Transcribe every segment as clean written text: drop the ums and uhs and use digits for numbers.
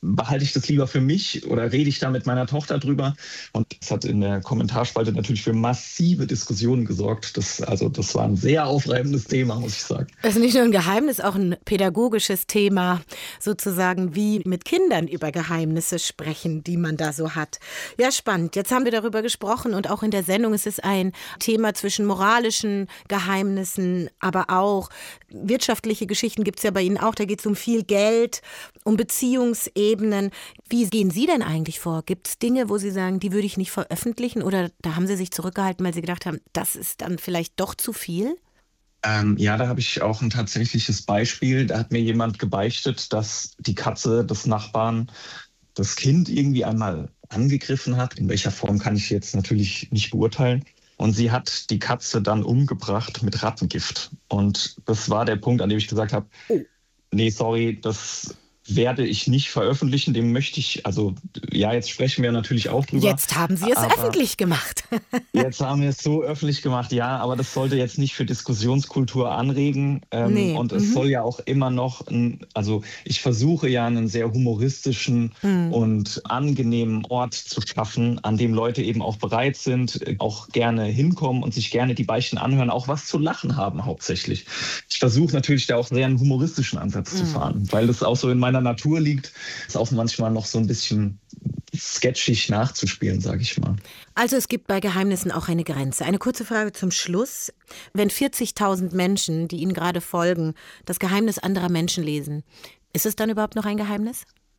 behalte ich das lieber für mich oder rede ich da mit meiner Tochter drüber? Und das hat in der Kommentarspalte natürlich für massive Diskussionen gesorgt. Das war ein sehr aufreibendes Thema, muss ich sagen. Das ist nicht nur ein Geheimnis, auch ein pädagogisches Thema, sozusagen wie mit Kindern über Geheimnisse sprechen, die man da so hat. Ja, spannend. Jetzt haben wir darüber gesprochen und auch in der Sendung ist es ein Thema zwischen moralischen Geheimnissen, aber auch wirtschaftliche Geschichten gibt es ja bei Ihnen auch. Da geht es um viel Geld, um Beziehungsebenen. Wie gehen Sie denn eigentlich vor? Gibt es Dinge, wo Sie sagen, die würde ich nicht veröffentlichen? Oder da haben Sie sich zurückgehalten, weil Sie gedacht haben, das ist dann vielleicht doch zu viel? Ja, da habe ich auch ein tatsächliches Beispiel. Da hat mir jemand gebeichtet, dass die Katze des Nachbarn das Kind irgendwie einmal angegriffen hat. In welcher Form kann ich jetzt natürlich nicht beurteilen. Und sie hat die Katze dann umgebracht mit Rattengift. Und das war der Punkt, an dem ich gesagt habe, nee, sorry, das werde ich nicht veröffentlichen, dem möchte ich, also ja, jetzt sprechen wir natürlich auch drüber. Jetzt haben Sie es öffentlich gemacht. Jetzt haben wir es so öffentlich gemacht, ja, aber das sollte jetzt nicht für Diskussionskultur anregen. Nee. Und es soll ja auch immer noch, also ich versuche ja einen sehr humoristischen und angenehmen Ort zu schaffen, an dem Leute eben auch bereit sind, auch gerne hinkommen und sich gerne die Beichten anhören, auch was zu lachen haben hauptsächlich. Ich versuche natürlich da auch sehr einen humoristischen Ansatz zu fahren, weil das auch so in meiner Natur liegt, ist auch manchmal noch so ein bisschen sketchig nachzuspielen, sage ich mal. Also es gibt bei Geheimnissen auch eine Grenze. Eine kurze Frage zum Schluss. Wenn 40.000 Menschen, die Ihnen gerade folgen, das Geheimnis anderer Menschen lesen, ist es dann überhaupt noch ein Geheimnis?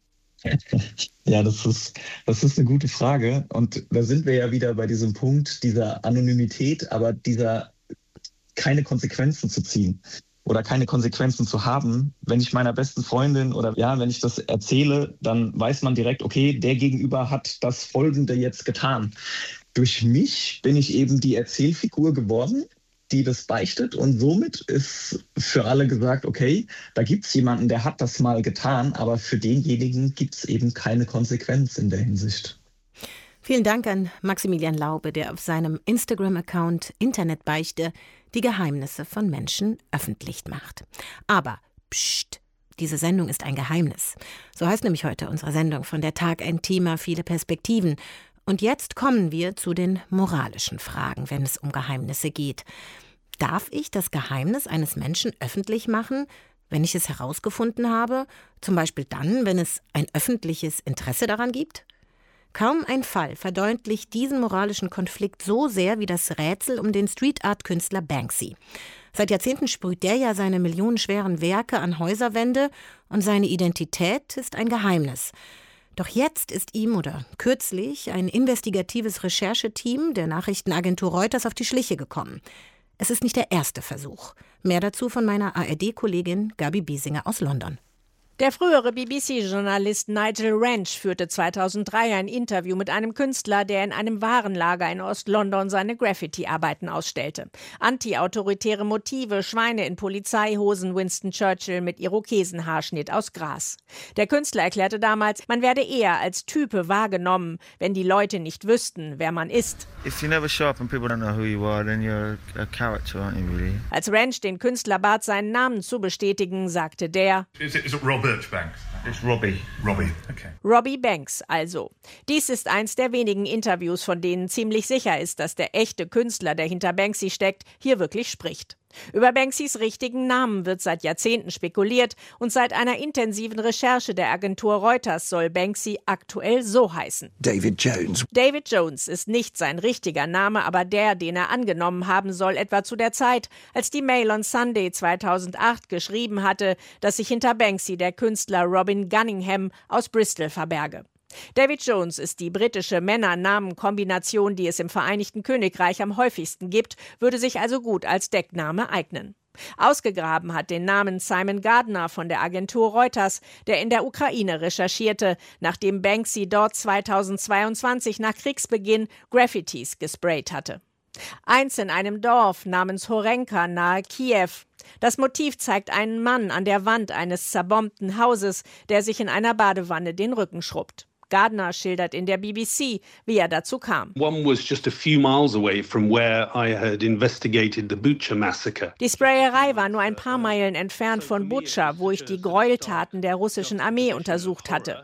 Ja, das ist eine gute Frage. Und da sind wir ja wieder bei diesem Punkt dieser Anonymität, aber dieser keine Konsequenzen zu ziehen. Oder keine Konsequenzen zu haben. Wenn ich meiner besten Freundin oder ja, wenn ich das erzähle, dann weiß man direkt, okay, der Gegenüber hat das Folgende jetzt getan. Durch mich bin ich eben die Erzählfigur geworden, die das beichtet und somit ist für alle gesagt, okay, da gibt es jemanden, der hat das mal getan, aber für denjenigen gibt es eben keine Konsequenz in der Hinsicht. Vielen Dank an Maximilian Laube, der auf seinem Instagram-Account Internetbeichte die Geheimnisse von Menschen öffentlich macht. Aber, pst, diese Sendung ist ein Geheimnis. So heißt nämlich heute unsere Sendung von der Tag ein Thema, viele Perspektiven. Und jetzt kommen wir zu den moralischen Fragen, wenn es um Geheimnisse geht. Darf ich das Geheimnis eines Menschen öffentlich machen, wenn ich es herausgefunden habe? Zum Beispiel dann, wenn es ein öffentliches Interesse daran gibt? Kaum ein Fall verdeutlicht diesen moralischen Konflikt so sehr wie das Rätsel um den Street-Art-Künstler Banksy. Seit Jahrzehnten sprüht der ja seine millionenschweren Werke an Häuserwände und seine Identität ist ein Geheimnis. Doch jetzt ist ihm oder kürzlich ein investigatives Rechercheteam der Nachrichtenagentur Reuters auf die Schliche gekommen. Es ist nicht der erste Versuch. Mehr dazu von meiner ARD-Kollegin Gabi Biesinger aus London. Der frühere BBC-Journalist Nigel Wrench führte 2003 ein Interview mit einem Künstler, der in einem Warenlager in Ost-London seine Graffiti-Arbeiten ausstellte. Anti-autoritäre Motive, Schweine in Polizeihosen, Winston Churchill mit Irokesenhaarschnitt aus Gras. Der Künstler erklärte damals, man werde eher als Type wahrgenommen, wenn die Leute nicht wüssten, wer man ist. Als Wrench den Künstler bat, seinen Namen zu bestätigen, sagte der: Banks. It's Robbie. Okay. Robbie Banks also. Dies ist eins der wenigen Interviews, von denen ziemlich sicher ist, dass der echte Künstler, der hinter Banksy steckt, hier wirklich spricht. Über Banksys richtigen Namen wird seit Jahrzehnten spekuliert und seit einer intensiven Recherche der Agentur Reuters soll Banksy aktuell so heißen: David Jones. David Jones ist nicht sein richtiger Name, aber der, den er angenommen haben soll, etwa zu der Zeit, als die Mail on Sunday 2008 geschrieben hatte, dass sich hinter Banksy der Künstler Robin Gunningham aus Bristol verberge. David Jones ist die britische Männer-Namen-Kombination, die es im Vereinigten Königreich am häufigsten gibt, würde sich also gut als Deckname eignen. Ausgegraben hat den Namen Simon Gardner von der Agentur Reuters, der in der Ukraine recherchierte, nachdem Banksy dort 2022 nach Kriegsbeginn Graffitis gesprayt hatte. Eins in einem Dorf namens Horenka nahe Kiew. Das Motiv zeigt einen Mann an der Wand eines zerbombten Hauses, der sich in einer Badewanne den Rücken schrubbt. Gardner schildert in der BBC, wie er dazu kam. One was just a few miles away from where I had investigated the Bucha massacre. Die Sprayerei war nur ein paar Meilen entfernt von Bucha, wo ich die Gräueltaten der russischen Armee untersucht hatte.